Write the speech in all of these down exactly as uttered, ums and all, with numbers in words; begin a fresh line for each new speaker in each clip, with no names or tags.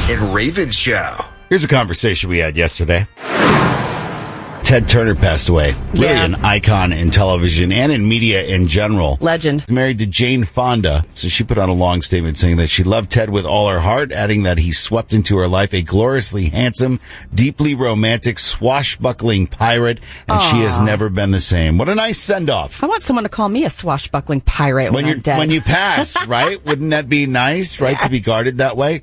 and Raven Show.
Here's a conversation we had yesterday. Ted Turner passed away. Really
Yeah.
an icon in television and in media in general.
Legend.
Married to Jane Fonda. So she put out a long statement saying that she loved Ted with all her heart, adding that he swept into her life a gloriously handsome, deeply romantic, swashbuckling pirate, and
Aww.
she has never been the same. What a nice send-off.
I want someone to call me a swashbuckling pirate when,
When you
I'm dead.
when you pass, right? Wouldn't that be nice, right, to be guarded that way?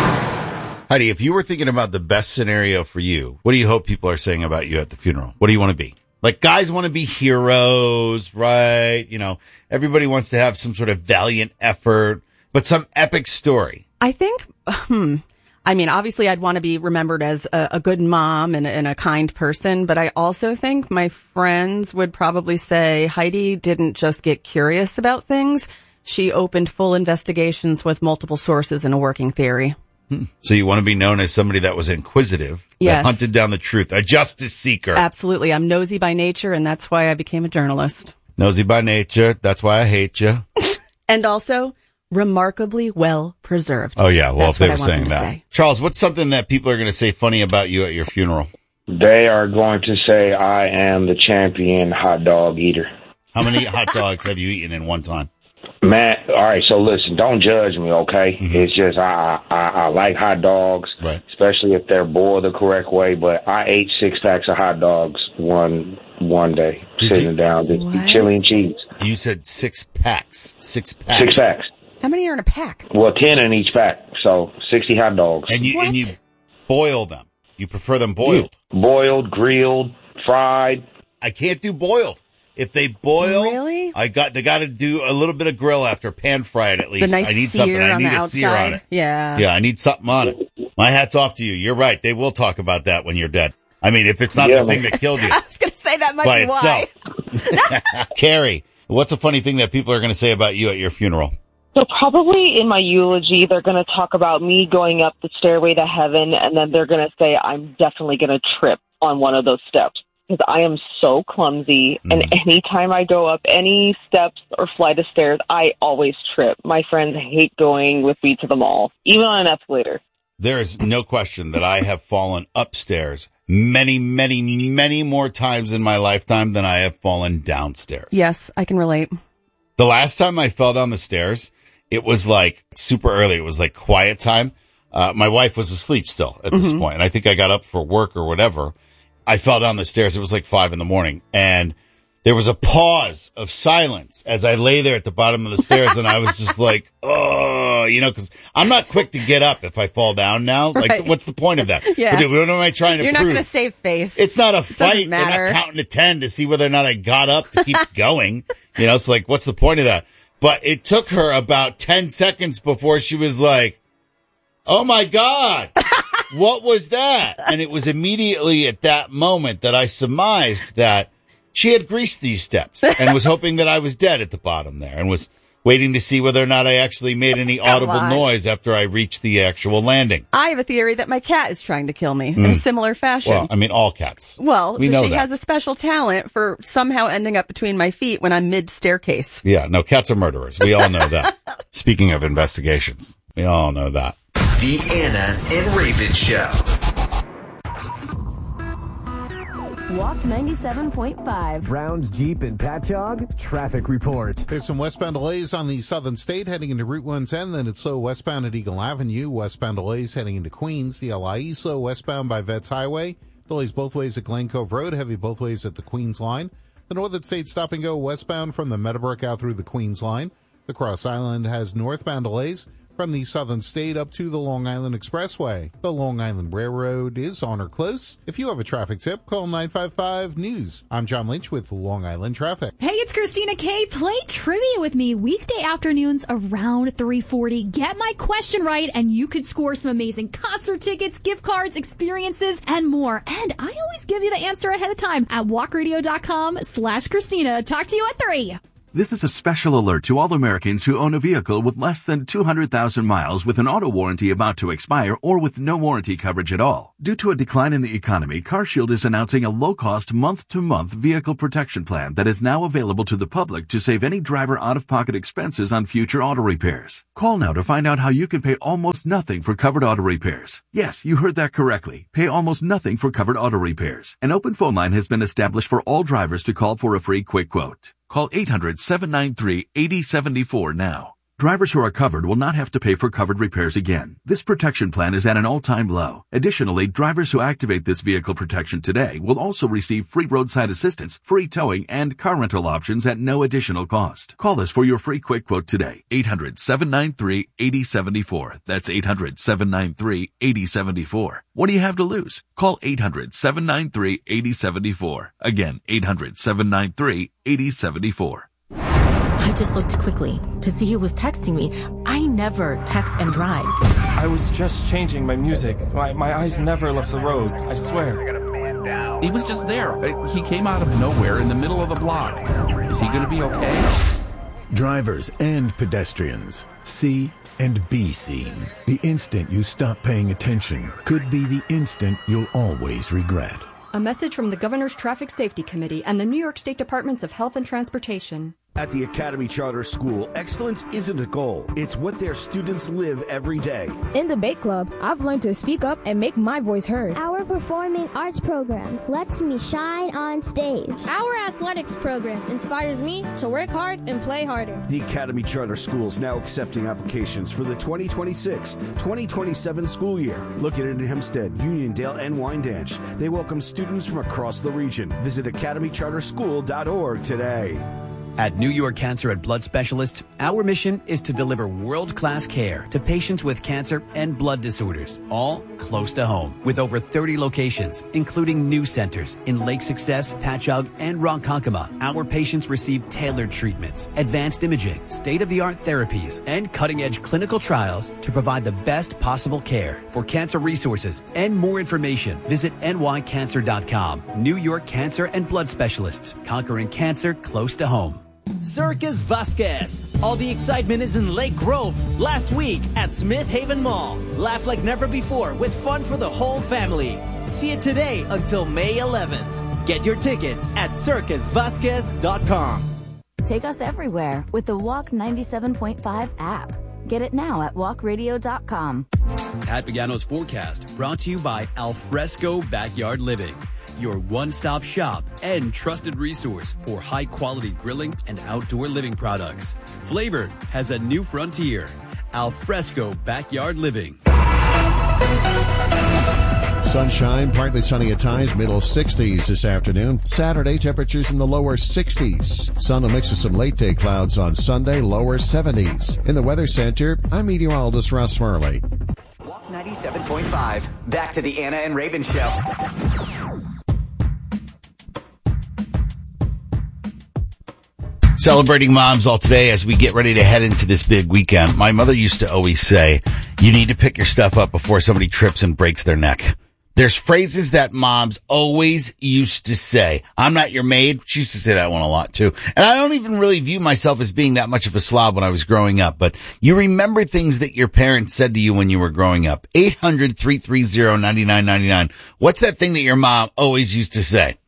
Heidi, if you were thinking about the best scenario for you, what do you hope people are saying about you at the funeral? What do you want to be? Like, guys want to be heroes, right? You know, everybody wants to have some sort of valiant effort, but some epic story.
I think, hmm, I mean, obviously I'd want to be remembered as a, a good mom and, and a kind person, but I also think my friends would probably say Heidi didn't just get curious about things. She opened full investigations with multiple sources and a working theory.
So you want to be known as somebody that was inquisitive,
Yes.
that hunted down the truth, a justice seeker.
Absolutely. I'm nosy by nature, and that's why I became a journalist.
Nosy by nature. That's why I hate you.
And also remarkably well preserved.
Oh, yeah. Well,
That's
if they
what
were
I want
saying
them to
that.
say.
Charles, what's something that people are going to say funny about you at your funeral?
They are going to say I am the champion hot dog eater.
How many hot dogs have you eaten in one time?
Man, all right, so listen, don't judge me, okay?
Mm-hmm.
It's just I, I I like hot dogs,
Right.
especially if they're boiled the correct way, but I ate six packs of hot dogs one one day,
Did
sitting
you-
down, just
What?
chili and cheese.
You said six packs. Six packs.
Six packs.
How many are in a pack?
Well, ten in each pack, so sixty hot dogs.
And you
What?
and you boil them. You prefer them boiled.
Boiled, grilled, fried.
I can't do boiled. If they boil,
Really?
I got they got to do a little bit of grill after, pan fried at least.
The nice
I need
sear
something. I
on
need
the
a
outside.
sear on it.
Yeah.
Yeah, I need something on it. My hat's off to you. You're right. They will talk about that when you're dead. I mean, if it's not
Yeah,
the thing that killed you
I was going to say that might
by
be why.
itself. Carrie, what's a funny thing that people are going to say about you at your funeral?
So probably in my eulogy, they're going to talk about me going up the stairway to heaven, and then they're going to say I'm definitely going to trip on one of those steps because I am so clumsy.
Mm.
And anytime I go up any steps or flight of stairs, I always trip. My friends hate going with me to the mall, even on an escalator.
There is no question that I have fallen upstairs many, many, many more times in my lifetime than I have fallen downstairs.
Yes, I can relate.
The last time I fell down the stairs, it was like super early. It was like quiet time. Uh, my wife was asleep still at this point, and I think I got up for work or whatever. I fell down the stairs. It was like five in the morning, and there was a pause of silence as I lay there at the bottom of the stairs, and I was just like, oh, you know, because I'm not quick to get up if I fall down now. Like,
Right.
what's the point of that?
Yeah.
What, what am I trying to
You're not
prove?
going to save face.
It's not a fight. They're
matter.
not counting to ten to see whether or not I got up to keep going. You know, it's like, what's the point of that? But it took her about ten seconds before she was like, oh my God, what was that? And it was immediately at that moment that I surmised that she had greased these steps and was hoping that I was dead at the bottom there and was waiting to see whether or not I actually made any audible
on.
noise after I reached the actual landing.
I have a theory that my cat is trying to kill me in a similar fashion.
Well, I mean, all cats.
Well,
we
but
know
she
that.
has a special talent for somehow ending up between my feet when I'm mid staircase.
Yeah, no, cats are murderers. We all know that. Speaking of investigations, we all know that.
The Anna and Raven Show.
Walk ninety-seven point five.
Browns, Jeep, and Patchogue. Traffic report.
There's some westbound delays on the southern state heading into Route one ten. Then it's slow westbound at Eagle Avenue. Westbound delays heading into Queens. The L I E slow westbound by Vets Highway. Delays both ways at Glen Cove Road. Heavy both ways at the Queens line. The northern state stop and go westbound from the Meadowbrook out through the Queens line. The Cross Island has northbound delays from the southern state up to the Long Island Expressway. The Long Island Railroad is on or close. If you have a traffic tip, call nine five five news. I'm John Lynch with Long Island Traffic.
Hey, it's Christina K. Play trivia with me weekday afternoons around three forty. Get my question right, and you could score some amazing concert tickets, gift cards, experiences, and more. And I always give you the answer ahead of time at walkradio.com slash Christina. Talk to you at three.
This is a special alert to all Americans who own a vehicle with less than two hundred thousand miles with an auto warranty about to expire or with no warranty coverage at all. Due to a decline in the economy, CarShield is announcing a low-cost month-to-month vehicle protection plan that is now available to the public to save any driver out-of-pocket expenses on future auto repairs. Call now to find out how you can pay almost nothing for covered auto repairs. Yes, you heard that correctly. Pay almost nothing for covered auto repairs. An open phone line has been established for all drivers to call for a free quick quote. Call eight hundred, seven nine three, eight zero seven four now. Drivers who are covered will not have to pay for covered repairs again. This protection plan is at an all-time low. Additionally, drivers who activate this vehicle protection today will also receive free roadside assistance, free towing, and car rental options at no additional cost. Call us for your free quick quote today. eight hundred, seven nine three, eight zero seven four. That's eight hundred, seven nine three, eight zero seven four. What do you have to lose? Call eight hundred, seven nine three, eight zero seven four. Again, eight hundred, seven nine three, eight zero seven four.
I just looked quickly to see who was texting me. I never text and drive.
I was just changing my music. My, my eyes never left the road, I swear.
He was just there. He came out of nowhere in the middle of the block. Is he going to be okay?
Drivers and pedestrians, see and be seen. The instant you stop paying attention could be the instant you'll always regret.
A message from the Governor's Traffic Safety Committee and the New York State Departments of Health and Transportation.
At the Academy Charter School, excellence isn't a goal. It's what their students live every day.
In the Bake Club, I've learned to speak up and make my voice heard.
Our performing arts program lets me shine on stage.
Our athletics program inspires me to work hard and play harder.
The Academy Charter School is now accepting applications for the twenty twenty-six twenty twenty-seven school year. Located in Hempstead, Uniondale, and Wyandanch, they welcome students from across the region. Visit academy charter school dot org today.
At New York Cancer and Blood Specialists, our mission is to deliver world-class care to patients with cancer and blood disorders, all close to home. With over thirty locations, including new centers in Lake Success, Patchogue, and Ronkonkoma, our patients receive tailored treatments, advanced imaging, state-of-the-art therapies, and cutting-edge clinical trials to provide the best possible care. For cancer resources and more information, visit N Y cancer dot com. New York Cancer and Blood Specialists, conquering cancer close to home.
Circus Vasquez. All the excitement is in Lake Grove last week at Smith Haven Mall. Laugh like never before with fun for the whole family. See it today until May eleventh. Get your tickets at circus vasquez dot com.
Take us everywhere with the Walk ninety-seven point five app. Get it now at walk radio dot com.
Pat Pagano's forecast brought to you by Alfresco Backyard Living, your one-stop shop and trusted resource for high-quality grilling and outdoor living products. Flavor has a new frontier. Alfresco Backyard Living.
Sunshine, partly sunny at times, middle sixties this afternoon. Saturday, temperatures in the lower sixties. Sun will mix with some late-day clouds on Sunday, lower seventies. In the Weather Center, I'm meteorologist Russ Murley.
Walk ninety-seven point five. Back to the Anna and Raven Show.
Celebrating moms all today as we get ready to head into this big weekend. My mother used to always say, you need to pick your stuff up before somebody trips and breaks their neck. There's phrases that moms always used to say. I'm not your maid. She used to say that one a lot too. And I don't even really view myself as being that much of a slob when I was growing up, but you remember things that your parents said to you when you were growing up. eight hundred, three three zero, nine nine nine nine. What's that thing that your mom always used to say?